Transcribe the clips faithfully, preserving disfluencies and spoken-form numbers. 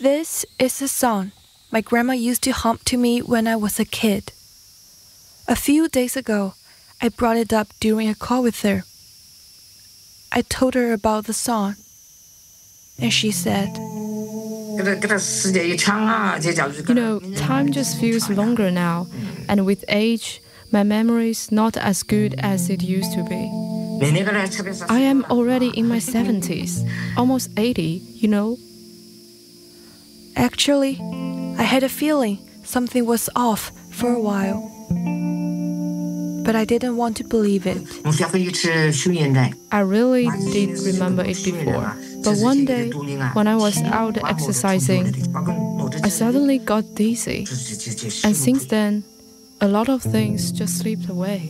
This is a song my grandma used to hum to me when I was a kid. A few days ago, I brought it up during a call with her. I told her about the song, and she said, You know, time just feels longer now, and with age, my memory is not as good as it used to be. I am already in my seventies, almost eighty, you know. Actually, I had a feeling something was off for a while, but I didn't want to believe it. I really did remember it before, but one day, when I was out exercising, I suddenly got dizzy, and since then, a lot of things just slipped away.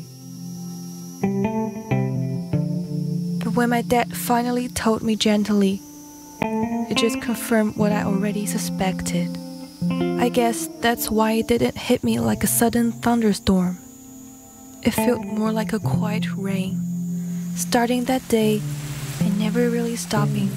But when my dad finally told me gently, it just confirmed what I already suspected. I guess that's why it didn't hit me like a sudden thunderstorm. It felt more like a quiet rain, starting that day and never really stopping.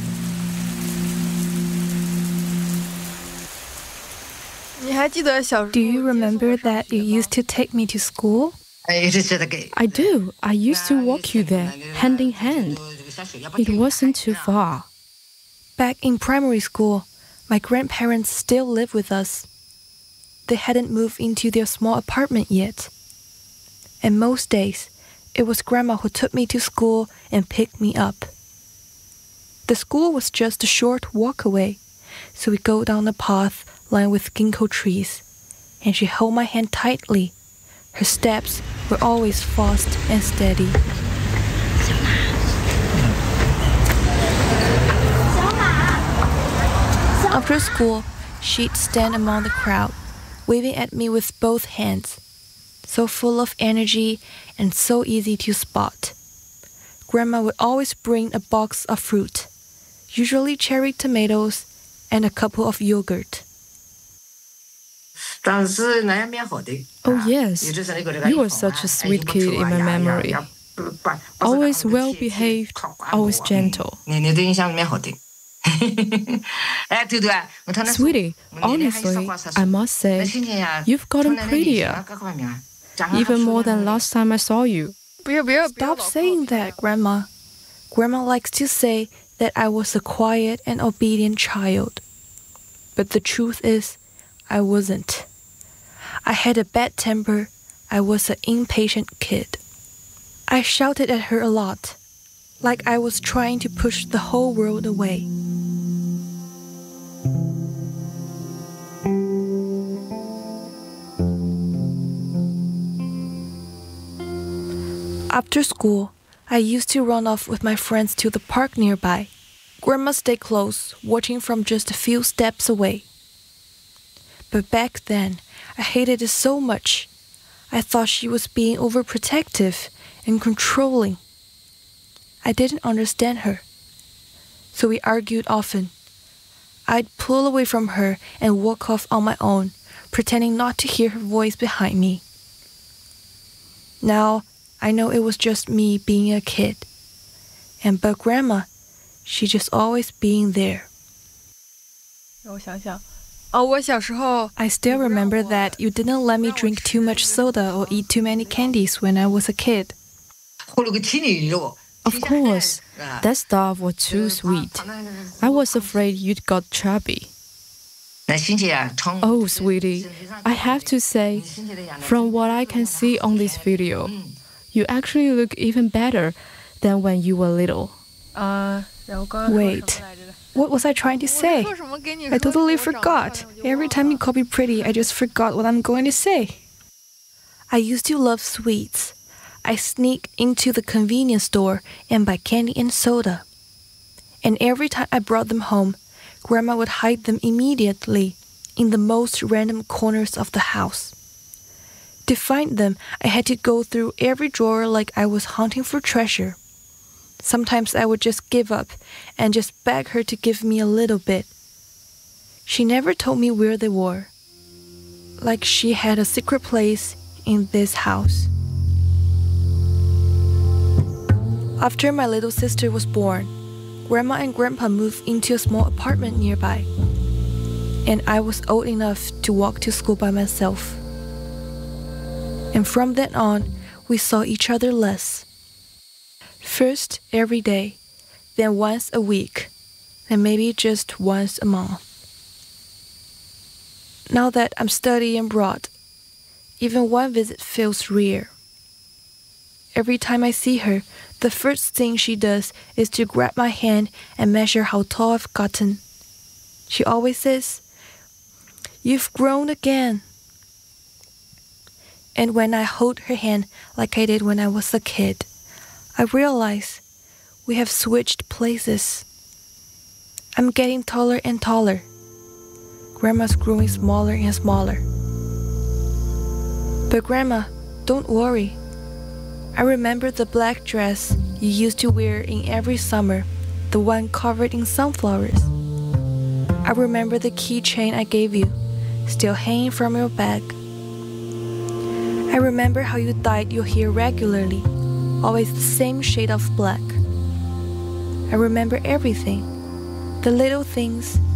Do you remember that you used to take me to school? I do. I used to walk you there, hand in hand. It wasn't too far. Back in primary school, my grandparents still live with us. They hadn't moved into their small apartment yet. And most days, it was Grandma who took me to school and picked me up. The school was just a short walk away, so we go down the path lined with ginkgo trees, and she held my hand tightly. Her steps were always fast and steady. After school, she'd stand among the crowd, waving at me with both hands, so full of energy and so easy to spot. Grandma would always bring a box of fruit, usually cherry tomatoes and a couple of yogurt. Oh yes, you were such a sweet kid in my memory. Always well-behaved, always gentle. Sweetie, honestly, I must say, you've gotten prettier, even more than last time I saw you. Stop saying that, Grandma. Grandma likes to say that I was a quiet and obedient child. But the truth is, I wasn't. I had a bad temper. I was an impatient kid. I shouted at her a lot, like I was trying to push the whole world away. After school, I used to run off with my friends to the park nearby. Grandma stayed close, watching from just a few steps away. But back then, I hated it so much. I thought she was being overprotective and controlling. I didn't understand her, so we argued often. I'd pull away from her and walk off on my own, pretending not to hear her voice behind me. Now, I know it was just me being a kid. And but Grandma, she just always being there. I still remember that you didn't let me drink too much soda or eat too many candies when I was a kid. Of course, that stuff was too sweet. I was afraid you'd got chubby. Oh, sweetie, I have to say, from what I can see on this video, you actually look even better than when you were little. Wait, what was I trying to say? I totally forgot. Every time you call me pretty, I just forgot what I'm going to say. I used to love sweets. I sneak into the convenience store and buy candy and soda. And every time I brought them home, Grandma would hide them immediately in the most random corners of the house. To find them, I had to go through every drawer like I was hunting for treasure. Sometimes I would just give up and just beg her to give me a little bit. She never told me where they were. Like she had a secret place in this house. After my little sister was born, Grandma and Grandpa moved into a small apartment nearby. and I was old enough to walk to school by myself. And from then on, we saw each other less. First every day, then once a week, then maybe just once a month. Now that I'm studying abroad, even one visit feels rare. Every time I see her, the first thing she does is to grab my hand and measure how tall I've gotten. She always says, "You've grown again." And when I hold her hand like I did when I was a kid, I realize we have switched places. I'm getting taller and taller. Grandma's growing smaller and smaller. But Grandma, don't worry. I remember the black dress you used to wear in every summer, the one covered in sunflowers. I remember the keychain I gave you, still hanging from your bag. I remember how you dyed your hair regularly, always the same shade of black. I remember everything, the little things